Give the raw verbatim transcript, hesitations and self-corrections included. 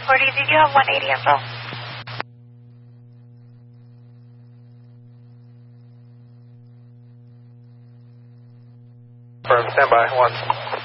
forty, did you have one eighty info? Firm, stand by, one.